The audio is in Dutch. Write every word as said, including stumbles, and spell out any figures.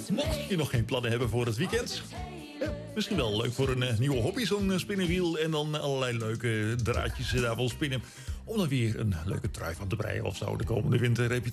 Mocht je nog geen plannen hebben voor het weekend... Ja, misschien wel leuk voor een uh, nieuwe hobby, zo'n uh, spinnenwiel... en dan allerlei leuke draadjes uh, daar wel spinnen... om dan weer een leuke trui van te breien of zo de komende winter. Heb je